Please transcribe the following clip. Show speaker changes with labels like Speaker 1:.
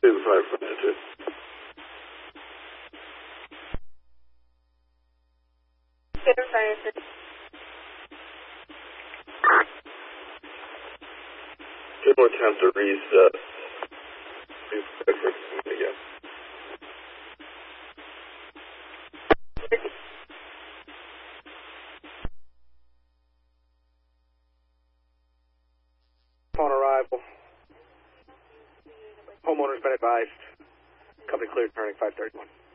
Speaker 1: the fire from there, too. Two more times to reset. Again.
Speaker 2: On arrival. Homeowner's been advised. Company cleared, turning 531.